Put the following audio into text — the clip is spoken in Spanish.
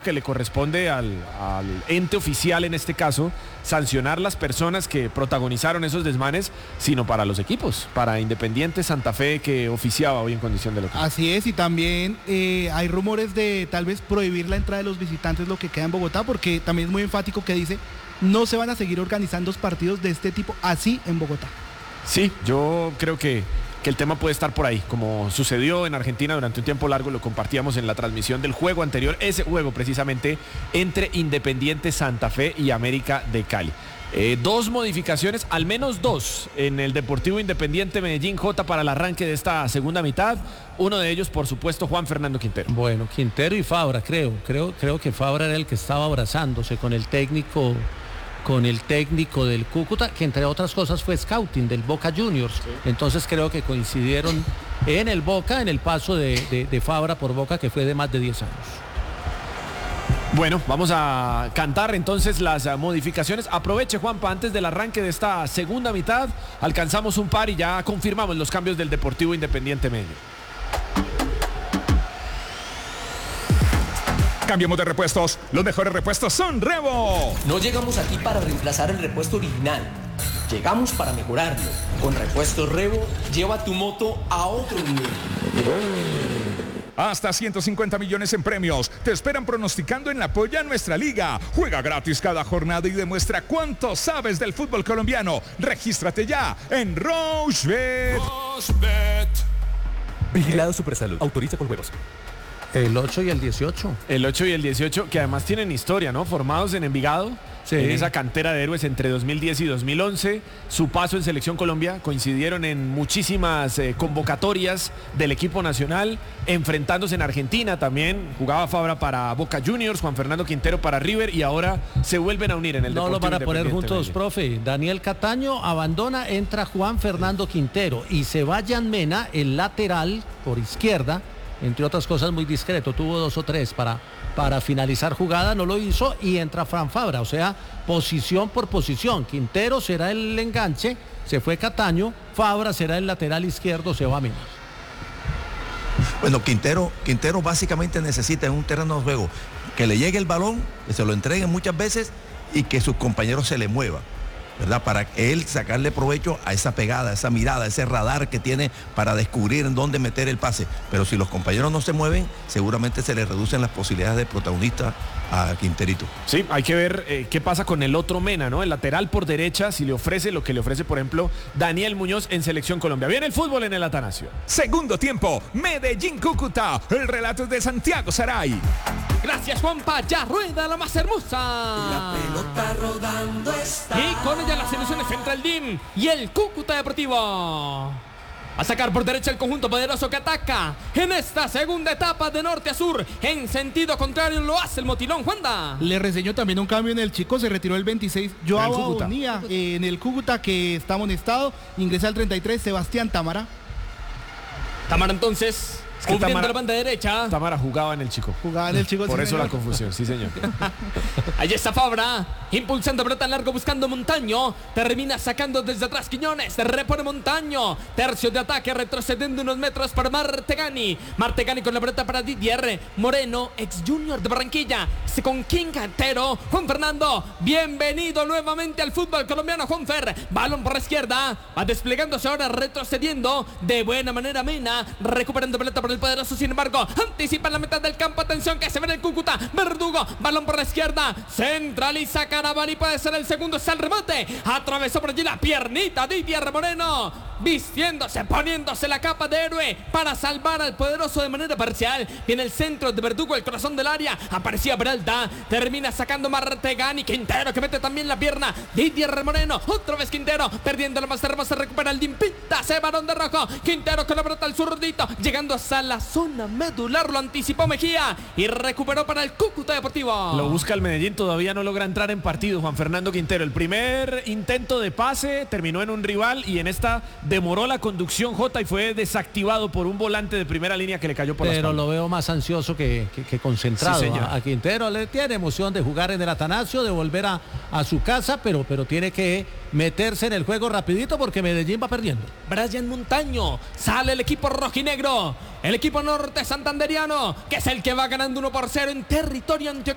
que le corresponde al ente oficial en este caso sancionar las personas que protagonizaron esos desmanes, sino para los equipos, para Independiente Santa Fe, que oficiaba hoy en condición de local. Así es, y también hay rumores de tal vez prohibir la entrada de los visitantes, lo que queda en Bogotá, porque también es muy enfático que dice no se van a seguir organizando partidos de este tipo así en Bogotá. Sí, yo creo que el tema puede estar por ahí, como sucedió en Argentina durante un tiempo largo, lo compartíamos en la transmisión del juego anterior, ese juego precisamente entre Independiente Santa Fe y América de Cali. Dos modificaciones, al menos dos, en el Deportivo Independiente Medellín J para el arranque de esta segunda mitad. Uno de ellos, por supuesto, Juan Fernando Quintero. Bueno, Quintero y Fabra, creo que Fabra era el que estaba abrazándose con el técnico del Cúcuta, que entre otras cosas fue scouting del Boca Juniors. Sí. Entonces creo que coincidieron en el Boca, en el paso de Fabra por Boca, que fue de más de 10 años. Bueno, vamos a cantar entonces las modificaciones. Aproveche, Juanpa, antes del arranque de esta segunda mitad, alcanzamos un par y ya confirmamos los cambios del Deportivo Independiente Medellín. Cambiemos de repuestos. Los mejores repuestos son Revo. No llegamos aquí para reemplazar el repuesto original. Llegamos para mejorarlo. Con Repuestos Revo, lleva tu moto a otro nivel. Hasta 150 millones en premios. Te esperan pronosticando en la Polla Nuestra Liga. Juega gratis cada jornada y demuestra cuánto sabes del fútbol colombiano. Regístrate ya en Rochebet. Vigilado Supersalud. Autoriza con juegos. El 8 y el 18. El 8 y el 18, que además tienen historia, ¿no? Formados en Envigado, sí, en esa cantera de héroes entre 2010 y 2011. Su paso en Selección Colombia, coincidieron en muchísimas convocatorias del equipo nacional, enfrentándose en Argentina también. Jugaba Fabra para Boca Juniors, Juan Fernando Quintero para River, y ahora se vuelven a unir en el Deportivo. No lo van a poner juntos, Medellín. Profe. Daniel Cataño abandona, entra Juan Fernando Quintero y Sebastián Mena, el lateral por izquierda. Entre otras cosas, muy discreto, tuvo 2 o 3 para finalizar jugada, no lo hizo, y entra Fran Fabra, o sea, posición por posición. Quintero será el enganche, se fue Cataño, Fabra será el lateral izquierdo, se va a Mena. Bueno, Quintero básicamente necesita en un terreno de juego que le llegue el balón, que se lo entreguen muchas veces y que sus compañeros se le muevan, ¿verdad? Para él sacarle provecho a esa pegada, a esa mirada, a ese radar que tiene para descubrir en dónde meter el pase. Pero si los compañeros no se mueven, seguramente se le reducen las posibilidades de protagonista a Quinterito. Sí, hay que ver qué pasa con el otro Mena, ¿no? El lateral por derecha, si le ofrece lo que le ofrece, por ejemplo, Daniel Muñoz en Selección Colombia. Viene el fútbol en el Atanasio. Segundo tiempo, Medellín Cúcuta. El relato es de Santiago Saray. Gracias, Juanpa. Ya rueda la más hermosa. La pelota rodando está. Y con ella las selecciones Central DIM y el Cúcuta Deportivo. A sacar por derecha el conjunto poderoso que ataca en esta segunda etapa de norte a sur. En sentido contrario lo hace el motilón, Juanda. Le reseño también un cambio en el chico, se retiró el 26 Joao Bonilla en el Cúcuta, que está amonestado. Ingresa al 33 Sebastián Támara. Támara entonces, cubriendo la banda derecha. Támara jugaba en el chico. Por eso la confusión, sí señor. Allí está Fabra, impulsando pelota en largo, buscando Montaño. Termina sacando desde atrás Quiñones, repone Montaño. Tercio de ataque, retrocediendo unos metros para Martegani. Martegani con la pelota para Didier Moreno, ex Junior de Barranquilla. Con Quintero, Juan Fernando. Bienvenido nuevamente al fútbol colombiano, Juanfer. Balón por la izquierda, va desplegándose ahora, retrocediendo de buena manera Mena, recuperando pelota por el poderoso, sin embargo, anticipa la mitad del campo. Atención que se ve en el Cúcuta. Verdugo, balón por la izquierda, centraliza Carabalí, puede ser el segundo, está el remate. Atravesó por allí la piernita Didier Moreno, vistiéndose, poniéndose la capa de héroe para salvar al poderoso de manera parcial. Viene el centro de Verdugo, el corazón del área. Aparecía Peralta, termina sacando Martegani. Quintero que mete también la pierna. Didier Moreno, otra vez Quintero, perdiendo la más hermosa, recupera el Dimpita, se varón de rojo. Quintero con la pelota al zurdito, llegando hasta la zona medular, lo anticipó Mejía y recuperó para el Cúcuta Deportivo. Lo busca el Medellín, todavía no logra entrar en partido Juan Fernando Quintero. El primer intento de pase terminó en un rival y en esta demoró la conducción J y fue desactivado por un volante de primera línea que le cayó por la espalda. Pero lo veo más ansioso que concentrado. Sí, a Quintero le tiene emoción de jugar en el Atanasio, de volver a su casa, pero tiene que meterse en el juego rapidito porque Medellín va perdiendo. Brian Montaño, sale el equipo rojinegro, el equipo norte santanderiano, que es el que va ganando 1-0 en territorio antioqueño.